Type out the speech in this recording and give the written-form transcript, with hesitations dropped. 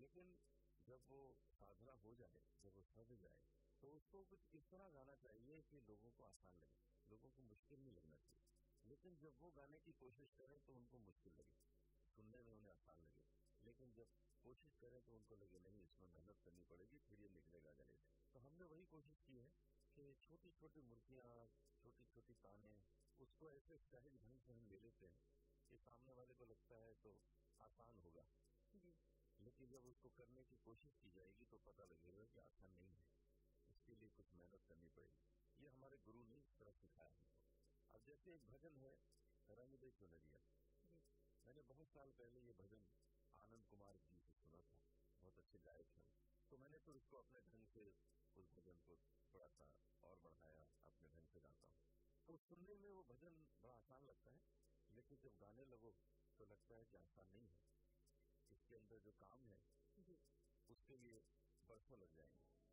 लेकिन जब वो साधना हो जाए, जब वो सध जाए, तो उसको कुछ इस तरह गाना चाहिए कि लोगों को आसान लगे, लोगों को मुश्किल नहीं लगना चाहिए। लेकिन जब वो गाने की कोशिश करें तो उनको मुश्किल लगे, सुनने में उन्हें आसान लगे, लेकिन जब कोशिश करें तो उनको लगे नहीं, इसमें मेहनत करनी पड़ेगी, फिर ये निकलेगा गले से। तो हमने वही कोशिश की है कि छोटी छोटी मूर्तियां, छोटी छोटी ताने, उसको ऐसे सहज ढंग से हम ले लेते हैं कि सामने वाले को लगता है तो आसान होगा, लेकिन जब उसको करने की कोशिश की जाएगी तो पता लगेगा कि आसान नहीं है, इसके लिए कुछ मेहनत करनी पड़ेगी। ये हमारे गुरु ने इस तरह सिखाया हमको। अब जैसे एक भजन है रंग दे चुनरिया, मैंने बहुत साल पहले ये भजन आनंद कुमार जी से सुना था, बहुत अच्छे गायक हैं, तो मैंने फिर उसको अपने ढंग से उस भजन को थोड़ा सा और बढ़ाया, अपने ढंग से गाता हूँ। तो सुनने में वो भजन बड़ा आसान लगता है, लेकिन जब गाने लगो तो लगता है कि आसान नहीं है, इसके अंदर जो काम है उसके लिए बरसों लग जाएंगे।